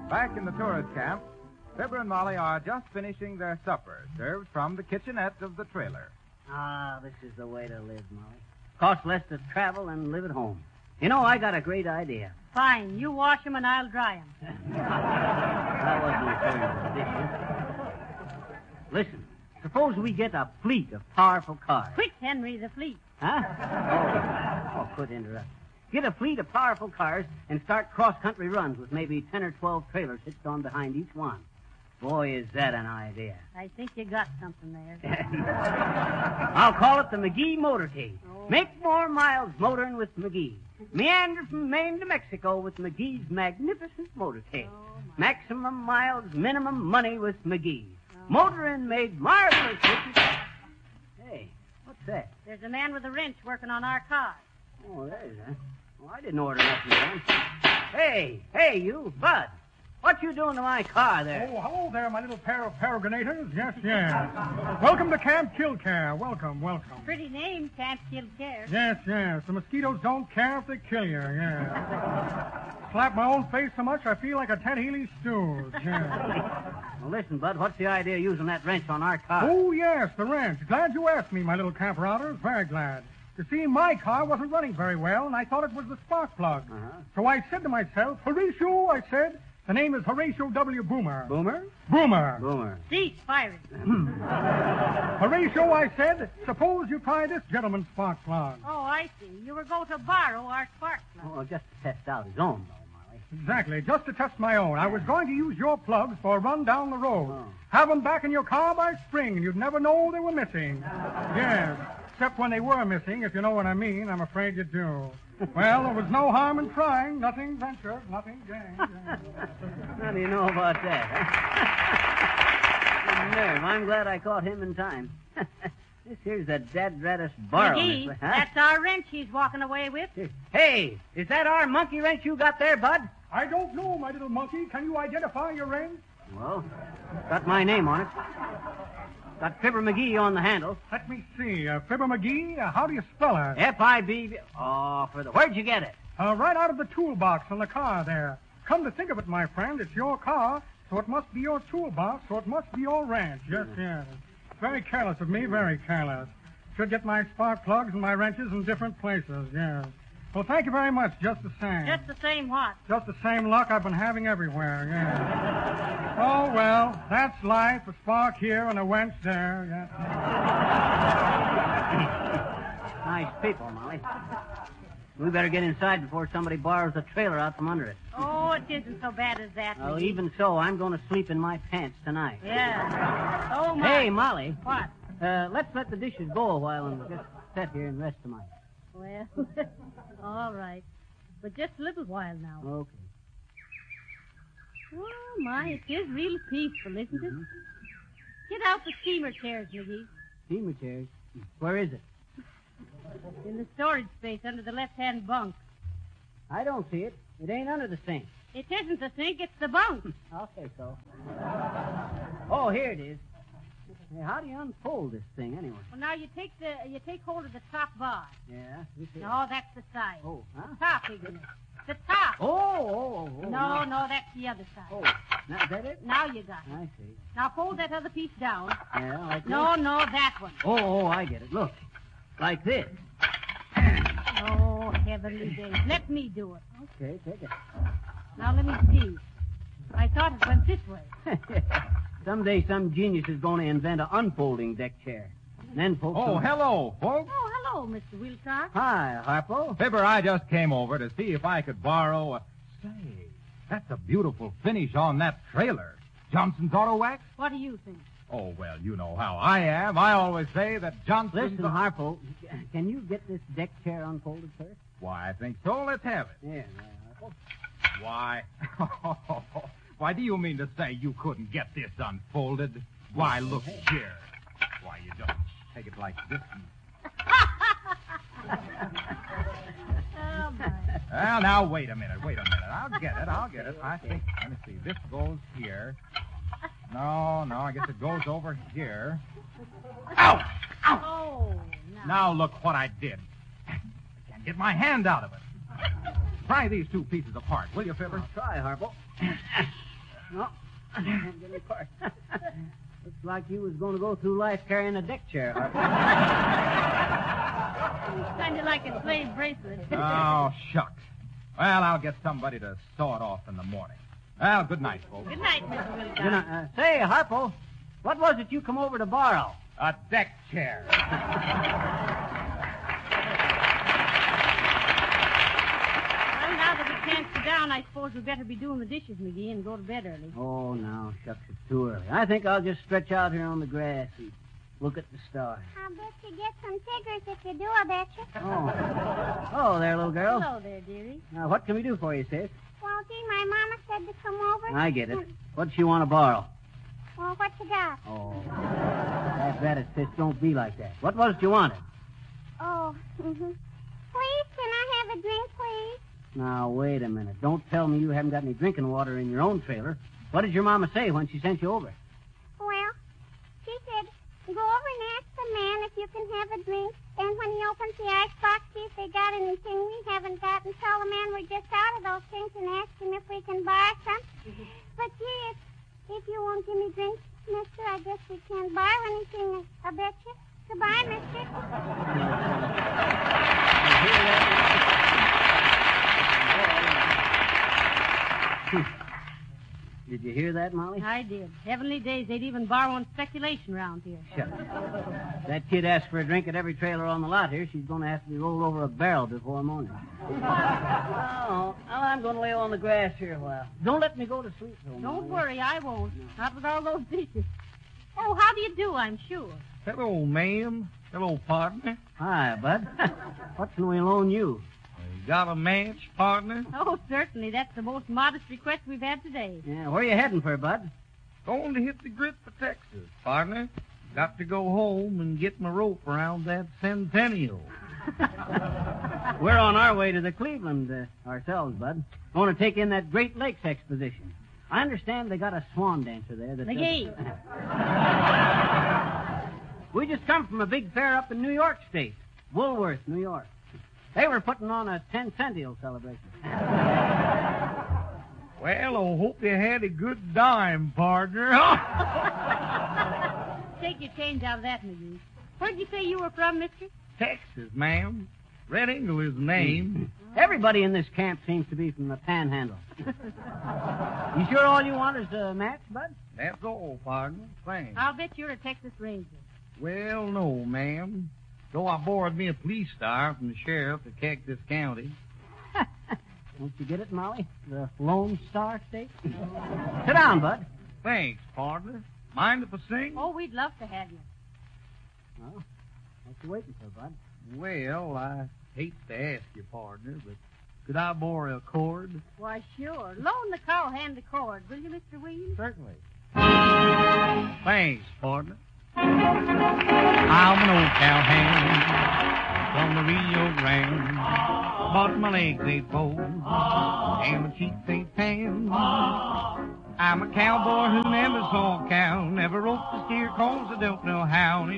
Back in the tourist camp, Fibber and Molly are just finishing their supper, served from the kitchenette of the trailer. Ah, this is the way to live, Molly. Costs less to travel and live at home. You know, I got a great idea. Fine. You wash 'em and I'll dry 'em. That wasn't referring to the dishes. Listen, suppose we get a fleet of powerful cars. Quick, Henry, the fleet. Huh? Oh, quit interrupting. Get a fleet of powerful cars and start cross-country runs with maybe 10 or 12 trailers hitched on behind each one. Boy, is that an idea. I think you got something there. I'll call it the McGee Motorcade. Oh. Make more miles motoring with McGee. Meander from Maine to Mexico with McGee's magnificent motorcade. Oh, Maximum miles, minimum money with McGee. Motoring made marvelous. Hey, what's that? There's a man with a wrench working on our car. Oh, there's that. Well, I didn't order nothing then. Hey, you, Bud. What you doing to my car there? Oh, hello there, my little pair of peregrinators. Yes. Welcome to Camp Killcare. Welcome. Pretty name, Camp Killcare. Yes. The mosquitoes don't care if they kill you, yes. Slap my own face so much I feel like a Ted Healy stooge, yes. Well, listen, Bud, what's the idea of using that wrench on our car? Oh, yes, the wrench. Glad you asked me, my little camp routers. Very glad. You see, my car wasn't running very well, and I thought it was the spark plug. Uh-huh. So I said to myself, Horatio, I said, the name is Horatio W. Boomer. Boomer? Boomer. Cease firing. Horatio, I said, suppose you try this gentleman's spark plug. Oh, I see. You were going to borrow our spark plug. Oh, just to test out his own, though, Molly. Exactly, just to test my own. I was going to use your plugs for a run down the road. Oh. Have them back in your car by spring, and you'd never know they were missing. Yes, except when they were missing, if you know what I mean. I'm afraid you do. Well, there was no harm in trying. Nothing ventured, nothing gained. How do you know about that? Huh? Nerve. I'm glad I caught him in time. This here's the dad-raddest borrowing. McGee, that's our wrench he's walking away with. Hey, is that our monkey wrench you got there, Bud? I don't know, my little monkey. Can you identify your wrench? Well, got my name on it. Got Fibber McGee on the handle. Let me see. Fibber McGee, how do you spell it? F-I-B... Oh, Where'd you get it? Right out of the toolbox in the car there. Come to think of it, my friend, it's your car, so it must be your toolbox, so it must be your wrench. Yes. Very careless of me, very careless. Should get my spark plugs and my wrenches in different places, yes. Well, thank you very much, just the same. Just the same what? Just the same luck I've been having everywhere, yes. Oh, well, that's life, a spark here and a wrench there, yes. Nice people, Molly. We better get inside before somebody borrows the trailer out from under us. Oh, it isn't so bad as that. Well, McGee. even so, I'm going to sleep in my pants tonight. Yeah. Oh, my. Hey, Molly. What? Let's let the dishes go a while and just sit here and rest tonight. Well, all right. But just a little while now. Okay. Oh, my, it is real peaceful, isn't it? Get out the steamer chairs, McGee. Steamer chairs. Where is it? In the storage space under the left-hand bunk. I don't see it. It ain't under the sink. It isn't the sink, it's the bunk. I'll say so. Oh, here it is. Hey, how do you unfold this thing, anyway? Well, now you take hold of the top bar. Yeah? This is... No, that's the side. Oh, huh? The top, Higgins. The top. Oh. No, that's the other side. Oh, now, is that it? Now you got it. I see. Now fold that other piece down. Yeah, like this? No, that one. Oh, I get it. Look. Like this. Oh, heavenly days. Let me do it. Okay, take it. Now let me see. I thought it went this way. Someday some genius is going to invent an unfolding deck chair. And then folks... Oh, hello, folks. Oh, hello, Mr. Wilcox. Hi, Harpo. Fibber, I just came over to see if I could borrow a... Say, that's a beautiful finish on that trailer. Johnson's Auto Wax? What do you think? Oh, well, you know how I am. I always say that Johnson's... Listen, Harpo, can you get this deck chair unfolded first? Why, I think so. Let's have it. Yeah, Harpo. Why? Why, do you mean to say you couldn't get this unfolded? Why, look here. Why, you just take it like this and... Oh, my. Well, now, wait a minute. I'll get it. I think, let me see. This goes here. No, I guess it goes over here. Ow! Oh, no. Now, look what I did. I can't get my hand out of it. Pry these two pieces apart, will you, Fibber? Try, Harpo. No, I can't get apart. Looks like you was going to go through life carrying a deck chair, Harper. Kind of like a slave bracelet. Oh, shucks. Well, I'll get somebody to saw it off in the morning. Well, good night, folks. Good night, Mr. Wilcox. Say, Harpo, what was it you come over to borrow? A deck chair. Well, now that we can't sit down, I suppose we'd better be doing the dishes, McGee, and go to bed early. Oh, no, shucks, it's too early. I think I'll just stretch out here on the grass and look at the stars. I'll bet you get some cigarettes if you do, I bet you. Oh. Hello there, little girl. Hello there, dearie. Now, what can we do for you, sis? Well, gee, my mama said to come over. I get it. What'd she want to borrow? Well, what you got? Oh. That's it, sis. Don't be like that. What was it you wanted? Oh, Please, can I have a drink, please? Now, wait a minute. Don't tell me you haven't got any drinking water in your own trailer. What did your mama say when she sent you over? Well, she said, go over and ask the man if you can have a drink. And when he opens the icebox, see if they got anything we haven't got. And tell the man we're just out of those things and ask him if we can buy some. But, gee, if you won't give me drinks, mister, I guess we can't buy anything, I bet you. Goodbye, mister. Did you hear that, Molly? I did. Heavenly days, they'd even bar on speculation round here. Shut up. That kid asked for a drink at every trailer on the lot here. She's going to have to be rolled over a barrel before morning. Oh, I'm going to lay on the grass here a while. Don't let me go to sleep, though, Don't Molly. worry, I won't. Not with all those dishes. Oh, how do you do, I'm sure. Hello, ma'am. Hello, partner. Hi, Bud. What can we loan you? You got a match, partner? Oh, certainly. That's the most modest request we've had today. Yeah, where you heading for, Bud? Going to hit the grit for Texas, partner. Got to go home and get my rope around that Centennial. We're on our way to the Cleveland ourselves, Bud. I want to take in that Great Lakes exposition. I understand they got a swan dancer there. McGee. We just come from a big fair up in New York State, Woolworth, New York. They were putting on a centennial celebration. Well, I hope you had a good dime, partner. Take your change out of that, McGee. Where'd you say you were from, mister? Texas, ma'am. Red Eagle is the name. Everybody in this camp seems to be from the Panhandle. You sure all you want is a match, Bud? That's all, partner. Thanks. I'll bet you're a Texas Ranger. Well, no, ma'am. Though I borrowed me a police star from the sheriff of Cactus County. Don't you get it, Molly? The Lone Star State? Sit down, Bud. Thanks, partner. Mind if I sing? Oh, we'd love to have you. Well, what you waiting for, Bud? Well, I hate to ask you, partner, but could I borrow a cord? Why, sure. Loan the cowhand the cord, will you, Mr. Williams? Certainly. Thanks, partner. I'm an old cowhand from the Rio Grande, but my legs ain't bold and my cheeks ain't tan. I'm a cowboy who never saw a cow, never roped a steer 'cause I don't know how.